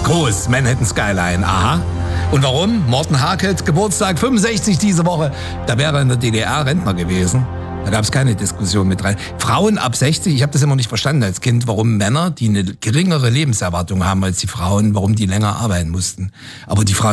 Groß, Manhattan Skyline, aha. Und warum? Morten Harket, Geburtstag 65 diese Woche. Da wäre er in der DDR Rentner gewesen. Da gab es keine Diskussion mit rein. Frauen ab 60, ich habe das immer nicht verstanden als Kind, warum Männer, die eine geringere Lebenserwartung haben als die Frauen, warum die länger arbeiten mussten. Aber die Frauen